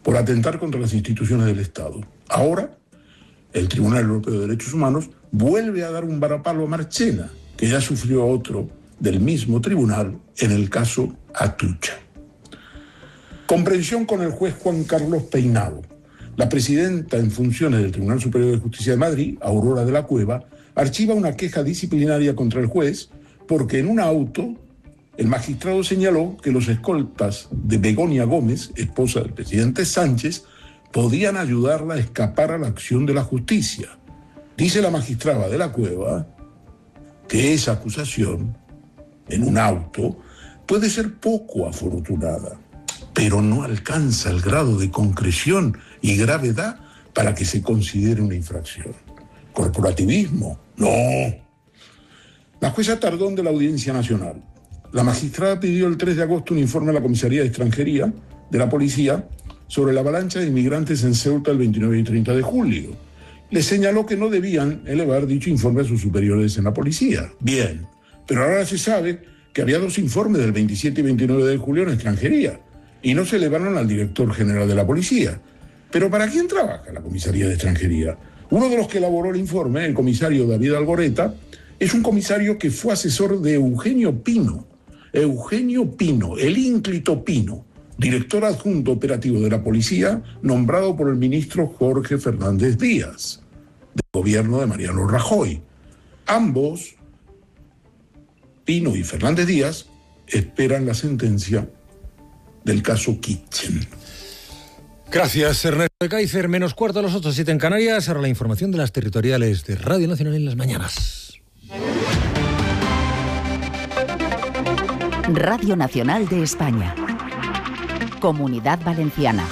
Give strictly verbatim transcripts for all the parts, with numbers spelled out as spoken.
por atentar contra las instituciones del Estado. Ahora, el Tribunal Europeo de Derechos Humanos vuelve a dar un varapalo a Marchena, que ya sufrió otro del mismo tribunal en el caso Atucha. Comprensión con el juez Juan Carlos Peinado. La presidenta en funciones del Tribunal Superior de Justicia de Madrid, Aurora de la Cueva, archiva una queja disciplinaria contra el juez porque en un auto el magistrado señaló que los escoltas de Begoña Gómez, esposa del presidente Sánchez, podían ayudarla a escapar a la acción de la justicia. Dice la magistrada de la Cueva que esa acusación en un auto puede ser poco afortunada, pero no alcanza el grado de concreción y gravedad para que se considere una infracción. ¿Corporativismo? No. La jueza Tardón de la Audiencia Nacional. La magistrada pidió el tres de agosto un informe a la Comisaría de Extranjería de la Policía sobre la avalancha de inmigrantes en Ceuta el veintinueve y treinta de julio. Le señaló que no debían elevar dicho informe a sus superiores en la policía. Bien, pero ahora se sabe que había dos informes del veintisiete y veintinueve de julio en Extranjería y no se elevaron al director general de la policía. ¿Pero para quién trabaja la Comisaría de Extranjería? Uno de los que elaboró el informe, el comisario David Algoreta, es un comisario que fue asesor de Eugenio Pino. Eugenio Pino, el ínclito Pino, director adjunto operativo de la policía, nombrado por el ministro Jorge Fernández Díaz, del gobierno de Mariano Rajoy. Ambos, Pino y Fernández Díaz, esperan la sentencia del caso Kitchen. Gracias, Ernesto de Kaiser. Menos cuarto a las ocho, siete en Canarias. Ahora la información de las territoriales de Radio Nacional en las mañanas. Radio Nacional de España. Comunidad Valenciana.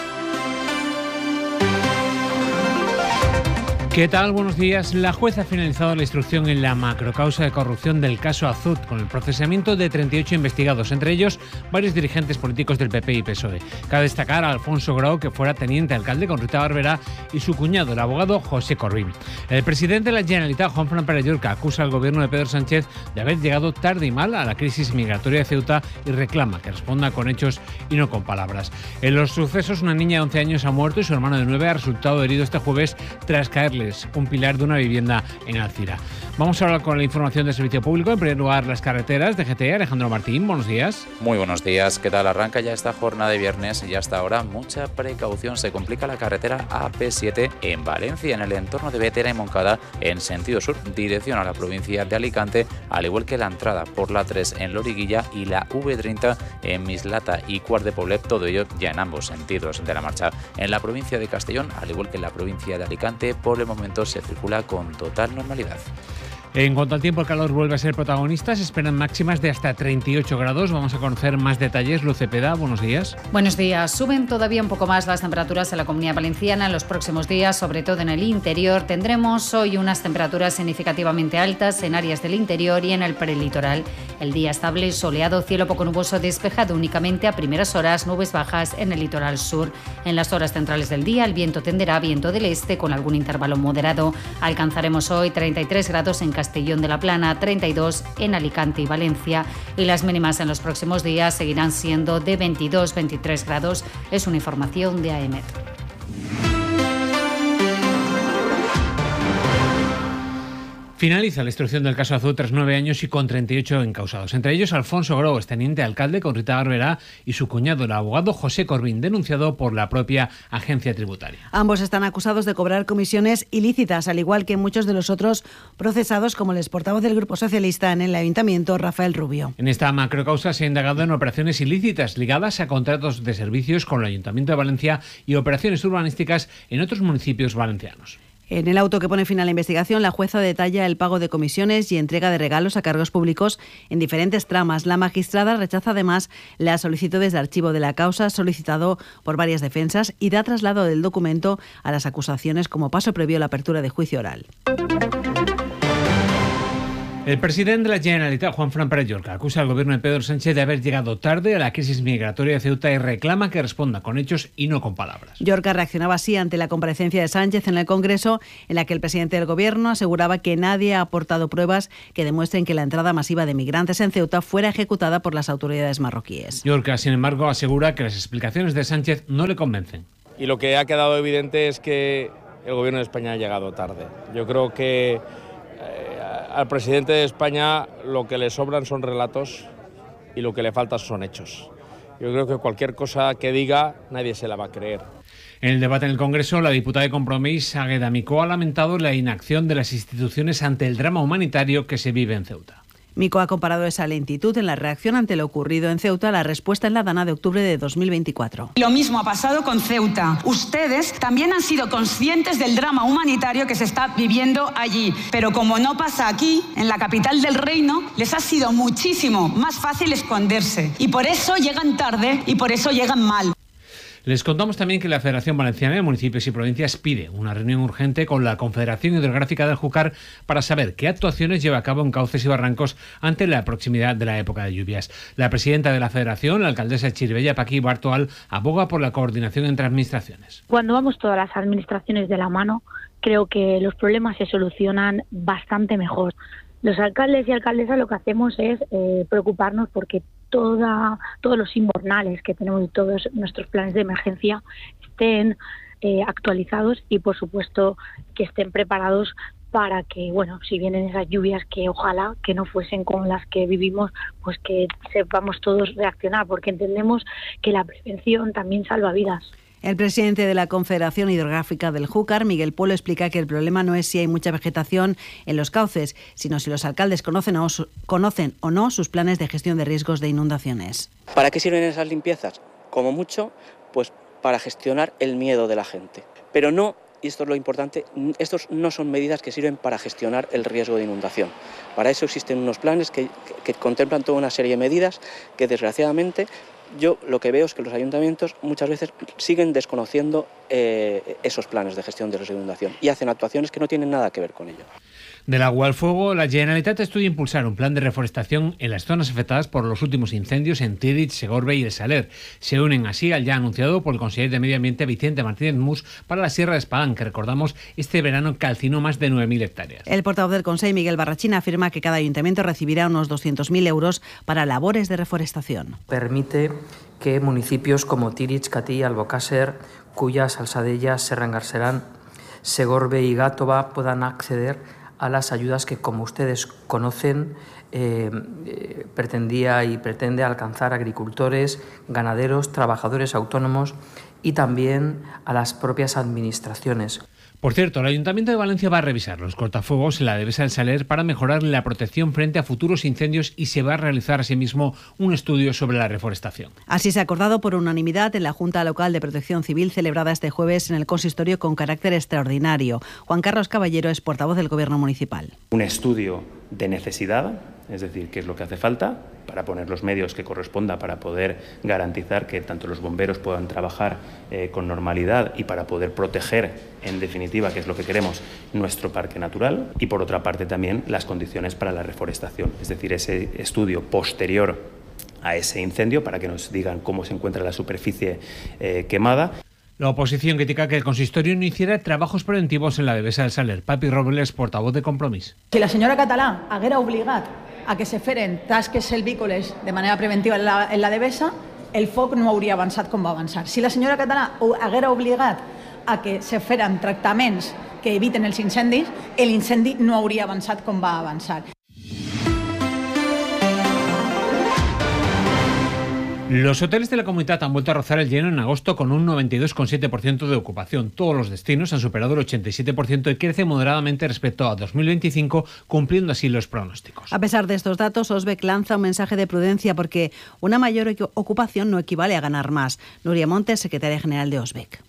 ¿Qué tal? Buenos días. La jueza ha finalizado la instrucción en la macrocausa de corrupción del caso Azud, con el procesamiento de treinta y ocho investigados, entre ellos varios dirigentes políticos del P P y P S O E. Cabe destacar a Alfonso Grau, que fuera teniente alcalde con Rita Barberá, y su cuñado, el abogado José Corbín. El presidente de la Generalitat, Juanfran Pérez Llorca, acusa al gobierno de Pedro Sánchez de haber llegado tarde y mal a la crisis migratoria de Ceuta y reclama que responda con hechos y no con palabras. En los sucesos, una niña de once años ha muerto y su hermano de nueve ha resultado herido este jueves tras caerles un pilar de una vivienda en Alcira. Vamos a hablar con la información del servicio público. En primer lugar, las carreteras de G T E. Alejandro Martín, buenos días. Muy buenos días. ¿Qué tal? Arranca ya esta jornada de viernes y hasta ahora mucha precaución. Se complica la carretera A P siete en Valencia, en el entorno de Bétera y Moncada, en sentido sur, dirección a la provincia de Alicante, al igual que la entrada por la tres en Loriguilla y la V treinta en Mislata y Quart de Poblet, todo ello ya en ambos sentidos de la marcha. En la provincia de Castellón, al igual que en la provincia de Alicante, por el momento se circula con total normalidad. En cuanto al tiempo, el calor vuelve a ser protagonista. Se esperan máximas de hasta treinta y ocho grados. Vamos a conocer más detalles. Luz Cepeda, buenos días. Buenos días. Suben todavía un poco más las temperaturas en la Comunidad Valenciana en los próximos días, sobre todo en el interior. Tendremos hoy unas temperaturas significativamente altas en áreas del interior y en el prelitoral. El día estable, soleado, cielo poco nuboso, despejado únicamente a primeras horas, nubes bajas en el litoral sur. En las horas centrales del día, el viento tenderá a viento del este con algún intervalo moderado. Alcanzaremos hoy treinta y tres grados en Castellón de la Plana, treinta y dos en Alicante y Valencia, y las mínimas en los próximos días seguirán siendo de veintidós a veintitrés grados. Es una información de A E M E T. Finaliza la instrucción del caso Azud tras nueve años y con treinta y ocho encausados. Entre ellos, Alfonso Grau, es teniente alcalde con Rita Barberá, y su cuñado, el abogado José Corbín, denunciado por la propia agencia tributaria. Ambos están acusados de cobrar comisiones ilícitas, al igual que muchos de los otros procesados, como el exportavoz del Grupo Socialista en el Ayuntamiento, Rafael Rubio. En esta macrocausa se ha indagado en operaciones ilícitas ligadas a contratos de servicios con el Ayuntamiento de Valencia y operaciones urbanísticas en otros municipios valencianos. En el auto que pone fin a la investigación, la jueza detalla el pago de comisiones y entrega de regalos a cargos públicos en diferentes tramas. La magistrada rechaza además las solicitudes de archivo de la causa solicitado por varias defensas y da traslado del documento a las acusaciones como paso previo a la apertura de juicio oral. El presidente de la Generalitat, Juanfran Pérez Llorca, acusa al gobierno de Pedro Sánchez de haber llegado tarde a la crisis migratoria de Ceuta y reclama que responda con hechos y no con palabras. Llorca reaccionaba así ante la comparecencia de Sánchez en el Congreso, en la que el presidente del gobierno aseguraba que nadie ha aportado pruebas que demuestren que la entrada masiva de migrantes en Ceuta fuera ejecutada por las autoridades marroquíes. Llorca, sin embargo, asegura que las explicaciones de Sánchez no le convencen. y lo que ha quedado evidente es que el Gobierno de España ha llegado tarde. Yo creo que eh, al presidente de España lo que le sobran son relatos y lo que le falta son hechos. Yo creo que cualquier cosa que diga nadie se la va a creer. En el debate en el Congreso, la diputada de Compromís, Águeda Micó, ha lamentado la inacción de las instituciones ante el drama humanitario que se vive en Ceuta. Micó ha comparado esa lentitud en la reacción ante lo ocurrido en Ceuta a la respuesta en la Dana de octubre de dos mil veinticuatro. Lo mismo ha pasado con Ceuta. Ustedes también han sido conscientes del drama humanitario que se está viviendo allí. Pero como no pasa aquí, en la capital del reino, les ha sido muchísimo más fácil esconderse. Y por eso llegan tarde y por eso llegan mal. Les contamos también que la Federación Valenciana de Municipios y Provincias pide una reunión urgente con la Confederación Hidrográfica del Júcar para saber qué actuaciones lleva a cabo en cauces y barrancos ante la proximidad de la época de lluvias. La presidenta de la Federación, la alcaldesa de Chirivella, Paqui Bartoal, aboga por la coordinación entre administraciones. Cuando vamos todas las administraciones de la mano, creo que los problemas se solucionan bastante mejor. Los alcaldes y alcaldesas lo que hacemos es eh, preocuparnos porque toda, todos los invernales que tenemos y todos nuestros planes de emergencia estén eh, actualizados y, por supuesto, que estén preparados para que, bueno, si vienen esas lluvias que ojalá que no fuesen como las que vivimos, pues que sepamos todos reaccionar, porque entendemos que la prevención también salva vidas. El presidente de la Confederación Hidrográfica del Júcar, Miguel Puelo, explica que el problema no es si hay mucha vegetación en los cauces, sino si los alcaldes conocen o, conocen o no sus planes de gestión de riesgos de inundaciones. ¿Para qué sirven esas limpiezas? Como mucho, pues para gestionar el miedo de la gente. Pero no, y esto es lo importante, estos no son medidas que sirven para gestionar el riesgo de inundación. Para eso existen unos planes que, que, que contemplan toda una serie de medidas que, desgraciadamente, yo lo que veo es que los ayuntamientos muchas veces siguen desconociendo eh, esos planes de gestión de riesgo de inundación y hacen actuaciones que no tienen nada que ver con ello. Del agua al fuego, la Generalitat estudia impulsar un plan de reforestación en las zonas afectadas por los últimos incendios en Tírig, Segorbe y El Saler. Se unen así al ya anunciado por el consejero de Medio Ambiente Vicente Martínez Mus para la Sierra de Espadán, que recordamos este verano calcinó más de nueve mil hectáreas. El portavoz del Consejo, Miguel Barrachina, afirma que cada ayuntamiento recibirá unos doscientos mil euros para labores de reforestación. Permite que municipios como Tírig, Catí, Albocàsser, Culla, Salsadella, Serra Engarserán, Segorbe y Gàtova puedan acceder a las ayudas que, como ustedes conocen, eh, eh, pretendía y pretende alcanzar agricultores, ganaderos, trabajadores autónomos y también a las propias administraciones. Por cierto, el Ayuntamiento de Valencia va a revisar los cortafuegos en la Devesa del Saler para mejorar la protección frente a futuros incendios y se va a realizar asimismo un estudio sobre la reforestación. Así se ha acordado por unanimidad en la Junta Local de Protección Civil celebrada este jueves en el consistorio con carácter extraordinario. Juan Carlos Caballero es portavoz del Gobierno municipal. Un estudio de necesidad, es decir, qué es lo que hace falta para poner los medios que corresponda para poder garantizar que tanto los bomberos puedan trabajar eh, con normalidad y para poder proteger, en definitiva, que es lo que queremos, nuestro parque natural, y por otra parte también las condiciones para la reforestación, es decir, ese estudio posterior a ese incendio para que nos digan cómo se encuentra la superficie eh, quemada. La oposición critica que el consistorio no hiciera trabajos preventivos en la Devesa del Saler. Papi Robles, portavoz de Compromís. Si la senyora Català haguera obligat a que se feren tasques selvícoles de manera preventiva en la, en la Devesa, el foc no hauria avançat com va avançar. Si la senyora Català haguera obligat a que se feren tractaments que eviten els incendis, l'incendi no hauria avançat com va avançar. Los hoteles de la Comunitat han vuelto a rozar el lleno en agosto con un noventa y dos coma siete por ciento de ocupación. Todos los destinos han superado el ochenta y siete por ciento y crece moderadamente respecto a dos mil veinticinco, cumpliendo así los pronósticos. A pesar de estos datos, Osbec lanza un mensaje de prudencia porque una mayor ocupación no equivale a ganar más. Nuria Montes, secretaria general de Osbec.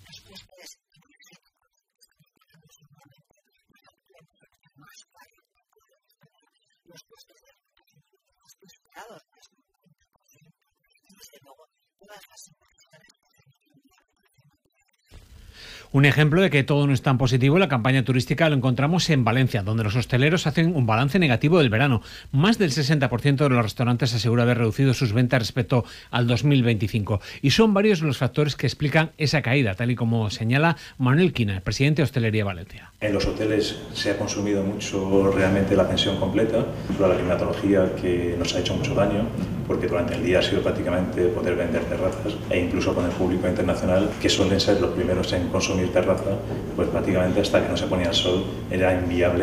Un ejemplo de que todo no es tan positivo en la campaña turística lo encontramos en Valencia, donde los hosteleros hacen un balance negativo del verano. Más del sesenta por ciento de los restaurantes asegura haber reducido sus ventas respecto al dos mil veinticinco. Y son varios los factores que explican esa caída, tal y como señala Manuel Quina, presidente de Hostelería Valencia. En los hoteles se ha consumido mucho realmente la pensión completa, la climatología que nos ha hecho mucho daño. porque durante el día ha sido prácticamente poder vender terrazas e incluso con el público internacional, que suelen ser los primeros en consumir terraza, pues prácticamente hasta que no se ponía el sol era inviable.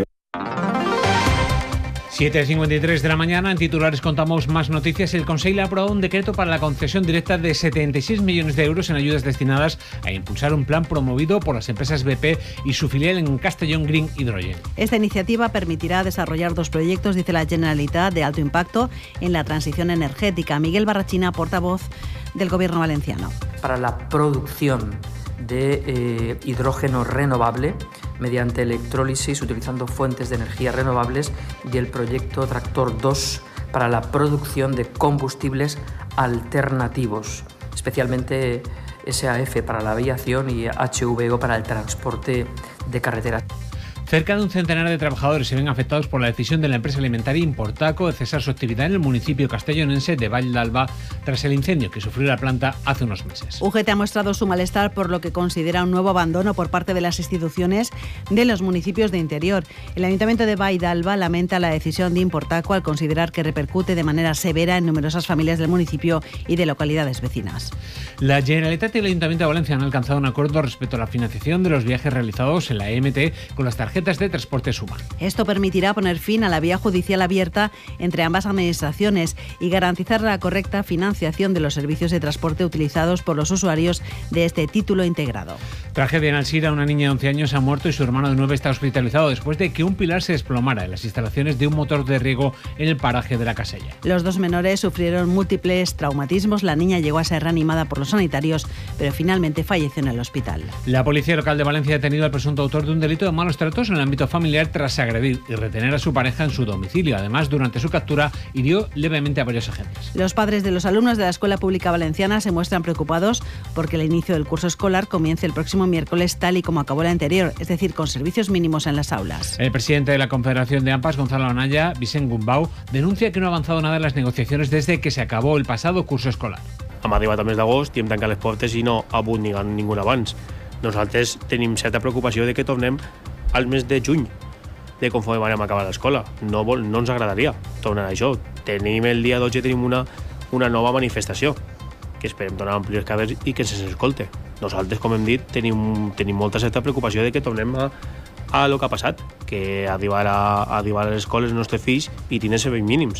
siete cincuenta y tres de la mañana, en titulares contamos más noticias. El Consejo ha aprobado un decreto para la concesión directa de setenta y seis millones de euros en ayudas destinadas a impulsar un plan promovido por las empresas B P y su filial en Castellón Green Hydrogen. Esta iniciativa permitirá desarrollar dos proyectos, dice la Generalitat, de alto impacto en la transición energética. Miguel Barrachina, portavoz del Gobierno valenciano. Para la producción de eh, hidrógeno renovable mediante electrólisis utilizando fuentes de energía renovables, y el proyecto Tractor dos para la producción de combustibles alternativos, especialmente S A F para la aviación y H V O para el transporte de carreteras. Cerca de un centenar de trabajadores se ven afectados por la decisión de la empresa alimentaria Importaco de cesar su actividad en el municipio castellonense de Vall d'Alba tras el incendio que sufrió la planta hace unos meses. U G T ha mostrado su malestar por lo que considera un nuevo abandono por parte de las instituciones de los municipios de interior. El Ayuntamiento de Vall d'Alba lamenta la decisión de Importaco al considerar que repercute de manera severa en numerosas familias del municipio y de localidades vecinas. La Generalitat y el Ayuntamiento de Valencia han alcanzado un acuerdo respecto a la financiación de los viajes realizados en la E M T con las tarjetas de transporte Suma. Esto permitirá poner fin a la vía judicial abierta entre ambas administraciones y garantizar la correcta financiación de los servicios de transporte utilizados por los usuarios de este título integrado. Tragedia en Alsira, una niña de once años ha muerto y su hermano de nueve está hospitalizado después de que un pilar se desplomara en las instalaciones de un motor de riego en el paraje de la Casella. Los dos menores sufrieron múltiples traumatismos. La niña llegó a ser reanimada por los sanitarios, pero finalmente falleció en el hospital. La Policía Local de Valencia ha detenido al presunto autor de un delito de malos tratos en el ámbito familiar tras agredir y retener a su pareja en su domicilio. Además, durante su captura, hirió levemente a varios agentes. Los padres de los alumnos de la Escuela Pública Valenciana se muestran preocupados porque el inicio del curso escolar comience el próximo miércoles tal y como acabó el anterior, es decir, con servicios mínimos en las aulas. El presidente de la Confederación de AMPAs, Gonzalo Anaya, Vicent Gumbau, denuncia que no ha avanzado nada en las negociacions desde que se acabó el pasado curso escolar. Hem arribat a mes d'agost i hem tancat les portes i no ha hagut ningú abans. Nosaltres tenim certa preocupació de que tornem al mes de juny, de conforme vam acabar l'escola. No, vol, no ens agradaria tornar a això. Tenim el dia dotze tenim una, una nova manifestació que esperem donar amplis carrers i que se'ns escolte. Nosaltres, com hem dit, tenim, tenim molta certa preocupació de que tornem a, a lo que ha passat, que arribar a, a arribar a les escoles els nostres fills i tindre serveis mínims.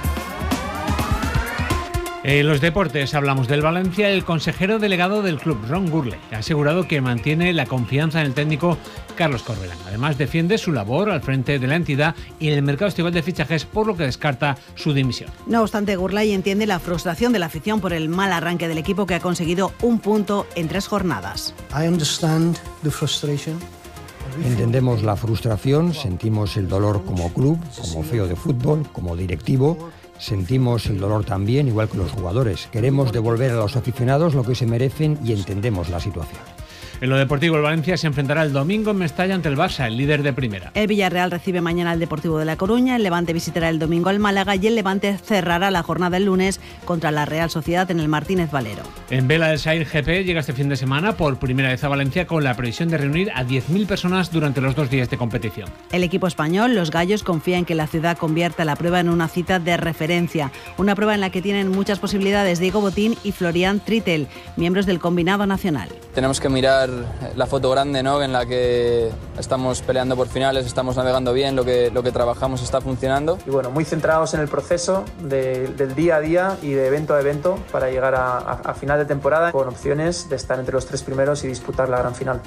En los deportes hablamos del Valencia. El consejero delegado del club, Ron Gurley, ha asegurado que mantiene la confianza en el técnico Carlos Corberán. Además, defiende su labor al frente de la entidad y en el mercado estival de fichajes, por lo que descarta su dimisión. No obstante, Gurley entiende la frustración de la afición por el mal arranque del equipo que ha conseguido un punto en tres jornadas. I understand the frustration. Entendemos la frustración, sentimos el dolor como club, como feo de fútbol, como directivo. Sentimos el dolor también, igual que los jugadores. Queremos devolver a los aficionados lo que se merecen y entendemos la situación. En lo deportivo, el Valencia se enfrentará el domingo en Mestalla ante el Barça, el líder de primera. El Villarreal recibe mañana al Deportivo de La Coruña, el Levante visitará el domingo al Málaga y el Levante cerrará la jornada el lunes contra la Real Sociedad en el Martínez Valero. En vela del Sail G P llega este fin de semana por primera vez a Valencia con la previsión de reunir a diez mil personas durante los dos días de competición. El equipo español, los gallos, confía en que la ciudad convierta la prueba en una cita de referencia, una prueba en la que tienen muchas posibilidades Diego Botín y Florian Trittel, miembros del combinado nacional. Tenemos que mirar la foto grande, ¿no?, en la que estamos peleando por finales, estamos navegando bien, lo que, lo que trabajamos está funcionando. Y bueno, muy centrados en el proceso de, del día a día y de evento a evento para llegar a, a, a final de temporada con opciones de estar entre los tres primeros y disputar la gran final.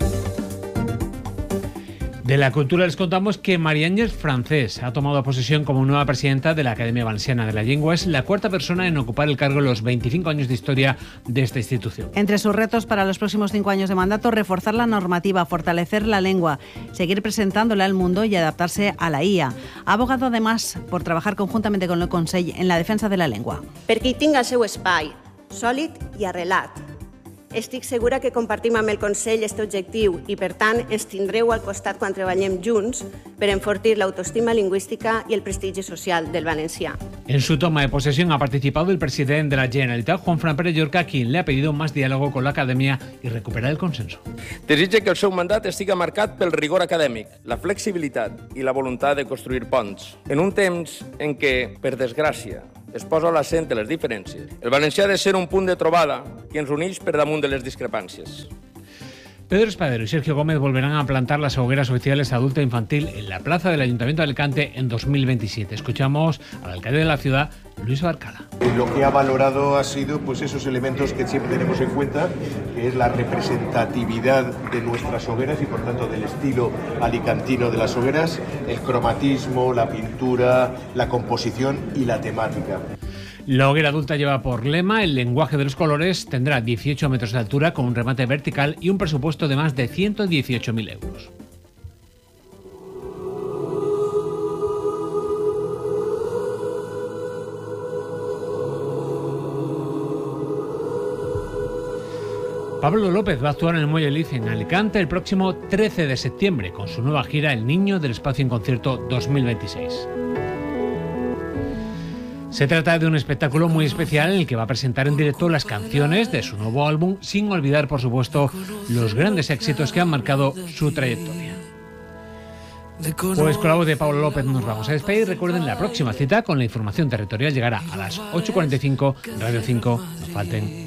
De la cultura les contamos que María Ángeles Francés ha tomado posesión como nueva presidenta de la Academia Valenciana de la Lengua. Es la cuarta persona en ocupar el cargo en los veinticinco años de historia de esta institución. Entre sus retos para los próximos cinco años de mandato, reforzar la normativa, fortalecer la lengua, seguir presentándola al mundo y adaptarse a la I A. Ha abogado además por trabajar conjuntamente con el Consell en la defensa de la lengua. Perquè hi tinga el seu espai, sòlid i arrelat. Estic segura que compartim amb el Consell aquest objectiu i, per tant, ens tindreu al costat quan treballem junts per enfortir l'autoestima lingüística i el prestigi social del valencià. En su toma de posesión ha participado el presidente de la Generalitat, Juan Fran Pérez Llorca, quien le ha pedido más diálogo con la academia y recuperar el consenso. Desitja que el seu mandat estiga marcat pel rigor acadèmic, la flexibilitat i la voluntat de construir ponts. En un temps en què, per desgràcia, es posa l'accent en les diferències. El valencià ha de ser un punt de trobada que ens uneix per damunt de les discrepàncies. Pedro Espadero y Sergio Gómez volverán a plantar las hogueras oficiales adulta e infantil en la plaza del Ayuntamiento de Alicante en dos mil veintisiete. Escuchamos al alcalde de la ciudad, Luis Barcala. Lo que ha valorado ha sido pues esos elementos que siempre tenemos en cuenta, que es la representatividad de nuestras hogueras y por tanto del estilo alicantino de las hogueras, el cromatismo, la pintura, la composición y la temática. La hoguera adulta lleva por lema el lenguaje de los colores, tendrá dieciocho metros de altura con un remate vertical y un presupuesto de más de ciento dieciocho mil euros. Pablo López va a actuar en el Muelle Liz en Alicante el próximo trece de septiembre con su nueva gira El Niño del Espacio en Concierto dos mil veintiséis. Se trata de un espectáculo muy especial en el que va a presentar en directo las canciones de su nuevo álbum, sin olvidar, por supuesto, los grandes éxitos que han marcado su trayectoria. Pues con la voz de Pablo López nos vamos a despedir. Recuerden, la próxima cita con la información territorial llegará a las ocho cuarenta y cinco, Radio cinco. No falten.